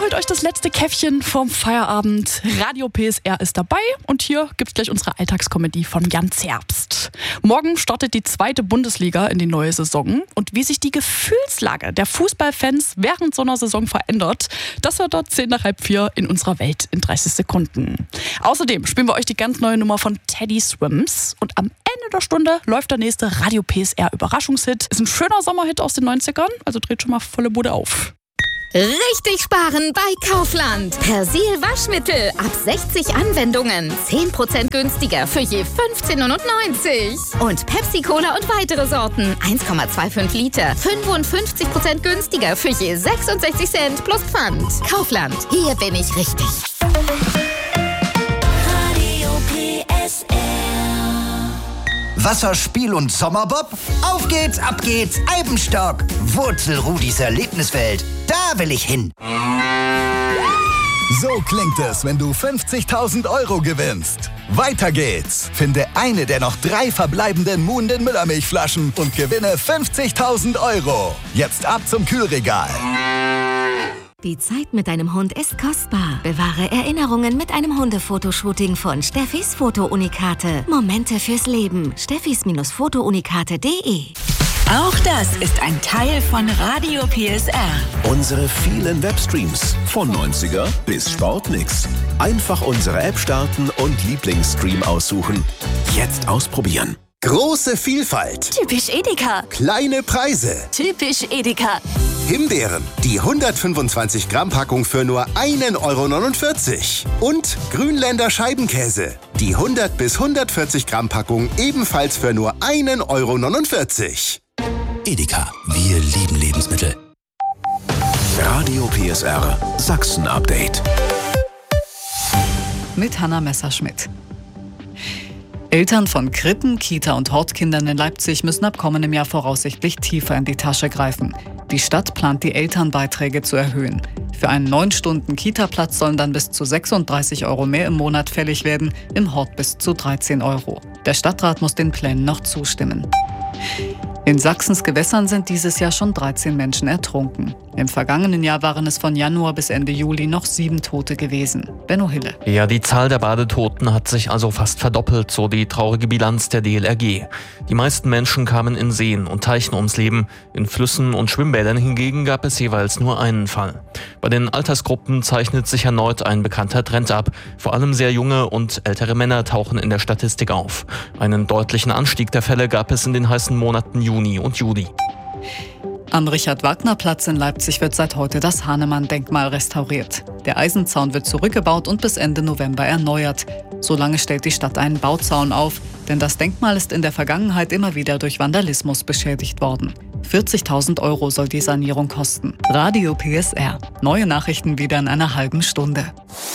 holt euch das letzte Käffchen vorm Feierabend. Radio PSR ist dabei und hier gibt's gleich unsere Alltagskomödie von Jan Zerbst. Morgen startet die 2. Bundesliga in die neue Saison und wie sich die Gefühlslage der Fußballfans während so einer Saison verändert, das hört dort 4:10 in unserer Welt in 30 Sekunden. Außerdem spielen wir euch die ganz neue Nummer von Teddy Swims und am Ende der Stunde läuft der nächste Radio PSR Überraschungshit. Ist ein schöner Sommerhit aus den 90ern, also dreht schon mal volle Bude auf. Richtig sparen bei Kaufland. Persil Waschmittel ab 60 Anwendungen. 10% günstiger für je 15,99 €. Und Pepsi Cola und weitere Sorten. 1,25 Liter. 55% günstiger für je 66 Cent plus Pfand. Kaufland. Hier bin ich richtig. Radio PSR. Wasserspiel und Sommerbob? Auf geht's, ab geht's, Eibenstock. Wurzelrudis Erlebniswelt. Da will ich hin. So klingt es, wenn du 50.000 € gewinnst. Weiter geht's. Finde eine der noch 3 verbleibenden Muhnden Müllermilchflaschen und gewinne 50.000 €. Jetzt ab zum Kühlregal. Die Zeit mit deinem Hund ist kostbar. Bewahre Erinnerungen mit einem Hundefotoshooting von Steffis Fotounikate. Momente fürs Leben. Steffis-Fotounikate.de. Auch das ist ein Teil von Radio PSR. Unsere vielen Webstreams. Von 90er bis Sportmix. Einfach unsere App starten und Lieblingsstream aussuchen. Jetzt ausprobieren. Große Vielfalt. Typisch Edeka. Kleine Preise. Typisch Edeka. Himbeeren. Die 125 Gramm Packung für nur 1,49 €. Und Grünländer Scheibenkäse. Die 100 bis 140 Gramm Packung ebenfalls für nur 1,49 €. Edeka. Wir lieben Lebensmittel. Radio PSR Sachsen-Update. Mit Hanna Messerschmidt. Eltern von Krippen-, Kita- und Hortkindern in Leipzig müssen ab kommendem Jahr voraussichtlich tiefer in die Tasche greifen. Die Stadt plant, die Elternbeiträge zu erhöhen. Für einen 9-Stunden-Kita-Platz sollen dann bis zu 36 € mehr im Monat fällig werden, im Hort bis zu 13 €. Der Stadtrat muss den Plänen noch zustimmen. In Sachsens Gewässern sind dieses Jahr schon 13 Menschen ertrunken. Im vergangenen Jahr waren es von Januar bis Ende Juli noch 7 Tote gewesen. Benno Hille. Ja, die Zahl der Badetoten hat sich also fast verdoppelt, so die traurige Bilanz der DLRG. Die meisten Menschen kamen in Seen und Teichen ums Leben. In Flüssen und Schwimmbädern hingegen gab es jeweils nur einen Fall. Bei den Altersgruppen zeichnet sich erneut ein bekannter Trend ab. Vor allem sehr junge und ältere Männer tauchen in der Statistik auf. Einen deutlichen Anstieg der Fälle gab es in den heißen Monaten Juni und Juli. Am Richard-Wagner-Platz in Leipzig wird seit heute das Hahnemann-Denkmal restauriert. Der Eisenzaun wird zurückgebaut und bis Ende November erneuert. Solange stellt die Stadt einen Bauzaun auf, denn das Denkmal ist in der Vergangenheit immer wieder durch Vandalismus beschädigt worden. 40.000 € soll die Sanierung kosten. Radio PSR. Neue Nachrichten wieder in einer halben Stunde.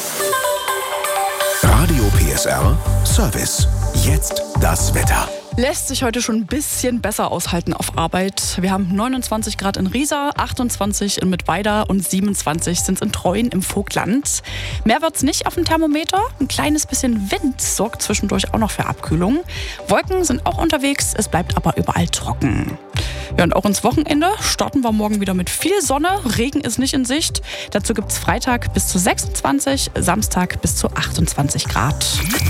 Radio PSR Service. Jetzt das Wetter. Lässt sich heute schon ein bisschen besser aushalten auf Arbeit. Wir haben 29 Grad in Riesa, 28 in Mittweida und 27 sind es in Treuen im Vogtland. Mehr wird's nicht auf dem Thermometer. Ein kleines bisschen Wind sorgt zwischendurch auch noch für Abkühlung. Wolken sind auch unterwegs, es bleibt aber überall trocken. Ja, und auch ins Wochenende starten wir morgen wieder mit viel Sonne. Regen ist nicht in Sicht. Dazu gibt's Freitag bis zu 26, Samstag bis zu 28 Grad.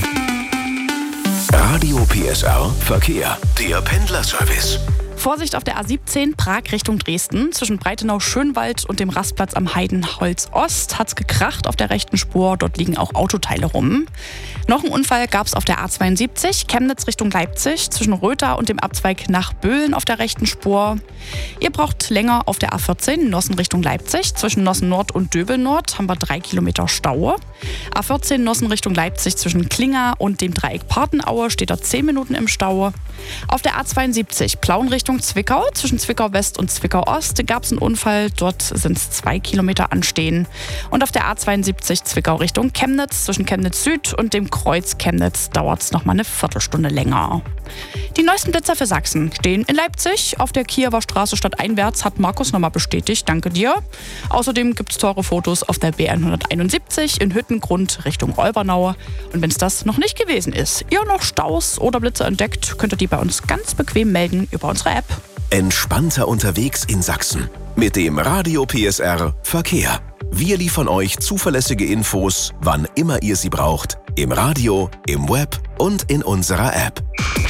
Radio PSR Verkehr. Der Pendlerservice. Vorsicht auf der A17 Prag Richtung Dresden. Zwischen Breitenau-Schönwald und dem Rastplatz am Heidenholz Ost hat's gekracht auf der rechten Spur. Dort liegen auch Autoteile rum. Noch einen Unfall gab's auf der A72 Chemnitz Richtung Leipzig zwischen Rötha und dem Abzweig nach Böhlen auf der rechten Spur. Ihr braucht länger auf der A14 Nossen Richtung Leipzig. Zwischen Nossen Nord und Döbel Nord haben wir 3 Kilometer Stau. A14 Nossen Richtung Leipzig zwischen Klinger und dem Dreieck Partenaue steht da 10 Minuten im Stau. Auf der A72 Plauen Richtung Zwickau. Zwischen Zwickau West und Zwickau Ost gab es einen Unfall. Dort sind es 2 Kilometer anstehen. Und auf der A72 Zwickau Richtung Chemnitz. Zwischen Chemnitz Süd und dem Kreuz Chemnitz dauert es nochmal eine Viertelstunde länger. Die neuesten Blitzer für Sachsen stehen in Leipzig. Auf der Kiewer Straße stadteinwärts hat Markus nochmal bestätigt. Danke dir. Außerdem gibt es teure Fotos auf der B171 in Hüttengrund Richtung Olbernau. Und wenn es das noch nicht gewesen ist, ihr noch Staus oder Blitze entdeckt, könnt ihr die bei uns ganz bequem melden über unsere App. Entspannter unterwegs in Sachsen. Mit dem Radio PSR Verkehr. Wir liefern euch zuverlässige Infos, wann immer ihr sie braucht. Im Radio, im Web und in unserer App.